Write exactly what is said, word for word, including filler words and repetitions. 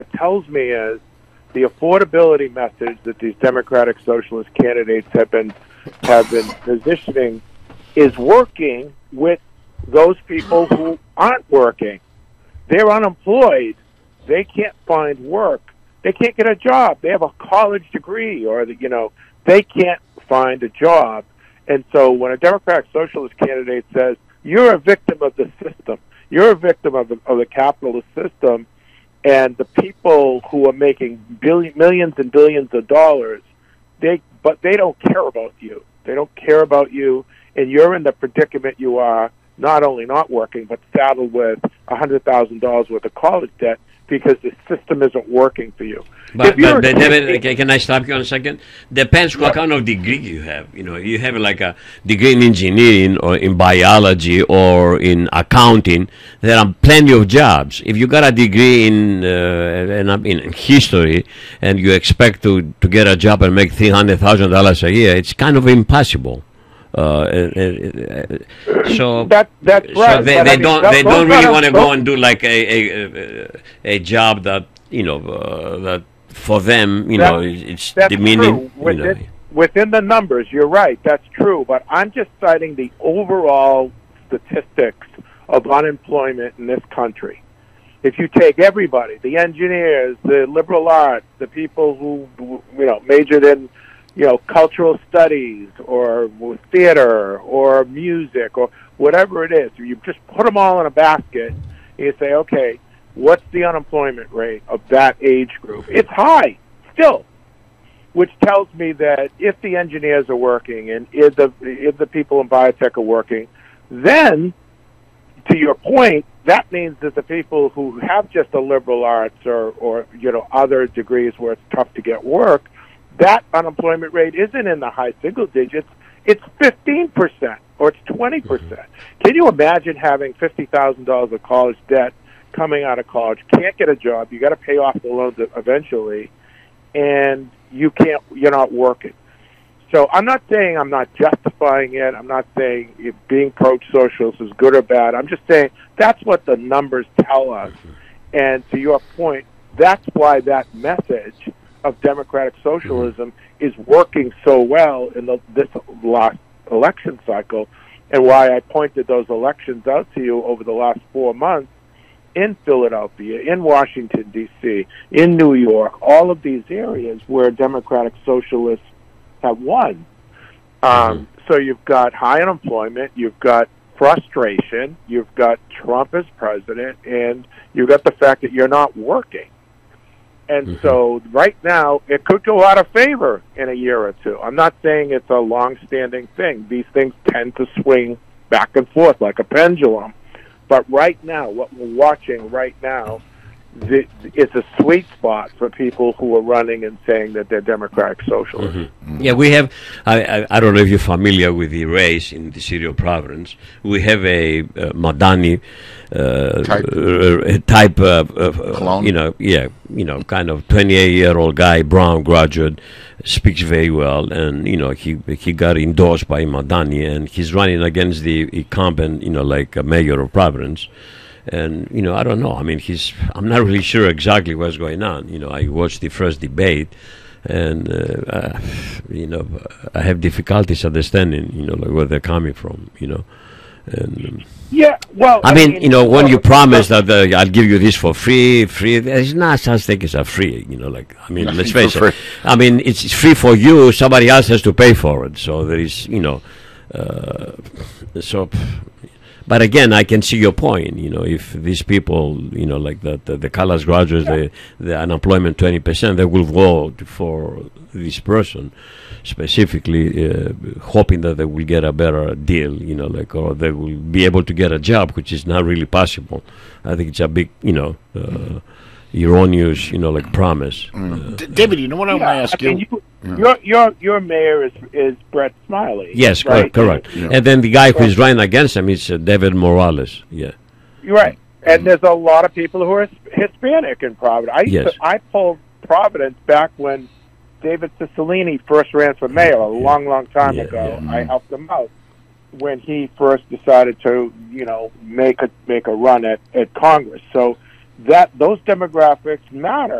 tells me is the affordability message that these Democratic Socialist candidates have been have been positioning is working with those people who aren't working. They're unemployed. They can't find work. They can't get a job. They have a college degree, or the, you know, they can't find a job. And so when a Democratic Socialist candidate says, you're a victim of the system, you're a victim of the, of the capitalist system, and the people who are making billion, millions and billions of dollars, they but they don't care about you. They don't care about you, and you're in the predicament you are, not only not working, but saddled with one hundred thousand dollars worth of college debt because the system isn't working for you. But, but, but David, can I stop you on a second? Depends what kind of degree you have. You know, you have like a degree in engineering or in biology or in accounting. There are plenty of jobs. If you got a degree in uh, in, in history and you expect to, to get a job and make three hundred thousand dollars a year, it's kind of impossible. Uh, uh, uh, so that that's right. So they, they I mean, don't they don't really want to go and do like a a, a job that you know uh, that for them you that, know it's demeaning. Within, you know. within the numbers, you're right. That's true. But I'm just citing the overall statistics of unemployment in this country. If you take everybody, the engineers, the liberal arts, the people who you know majored in you know, cultural studies or theater or music or whatever it is. You just put them all in a basket and you say, okay, what's the unemployment rate of that age group? It's high still, which tells me that if the engineers are working and if the, if the people in biotech are working, then, to your point, that means that the people who have just the liberal arts or, or you know, other degrees where it's tough to get work, that unemployment rate isn't in the high single digits. It's fifteen percent or it's twenty percent. Mm-hmm. Can you imagine having fifty thousand dollars of college debt coming out of college, can't get a job, you got to pay off the loans eventually, and you can't, you're not working. So I'm not saying I'm not justifying it. I'm not saying if being pro-socialist is good or bad. I'm just saying that's what the numbers tell us. And to your point, that's why that message of democratic socialism is working so well in the, this last election cycle, and why I pointed those elections out to you over the last four months in Philadelphia, in Washington, D C, in New York, all of these areas where democratic socialists have won. Um, mm-hmm. So you've got high unemployment, you've got frustration, you've got Trump as president, and you've got the fact that you're not working. And mm-hmm. so right now, it could go out of favor in a year or two. I'm not saying it's a long-standing thing. These things tend to swing back and forth like a pendulum. But right now, what we're watching right now, the, it's a sweet spot for people who are running and saying that they're democratic socialists. Mm-hmm. Mm-hmm. Yeah, we have, I, I, I don't know if you're familiar with the race in the city of Providence. We have a uh, Madani uh, type, uh, type uh, uh, you know, yeah, you know, kind of twenty-eight-year-old guy, Brown graduate, speaks very well, and, you know, he he got endorsed by Madani, and he's running against the incumbent, you know, like a mayor of Providence. And, you know, I don't know. I mean, he's, I'm not really sure exactly what's going on. You know, I watched the first debate, and, uh, uh, you know, I have difficulties understanding, you know, like where they're coming from, you know. And, um, yeah, well, I, I mean, mean, you know, when well, you promise that uh, I'll give you this for free, free, there's not such thing as a free, you know, like, I mean, let's face it. I mean, it's free for you, somebody else has to pay for it. So there is, you know, uh, so... But again, I can see your point. You know, if these people, you know, like the the, the college graduates, yeah. the, the unemployment twenty percent, they will vote for this person specifically, uh, hoping that they will get a better deal. You know, like, or they will be able to get a job, which is not really possible. I think it's a big, you know, uh, erroneous, you know, like promise. Mm. Uh, D- David, you know what I want to ask I mean, you? you Yeah. Your your your mayor is is Brett Smiley. Yes, right? correct, correct. Yeah. And then the guy who is running against him is uh, David Morales. Yeah, you're right. And there's a lot of people who are Hispanic in Providence. I used yes. to, I pulled Providence back when David Cicilline first ran for mayor a yeah. long, long time yeah, ago. Yeah. I helped him out when he first decided to, you know, make a make a run at, at Congress. So that those demographics matter.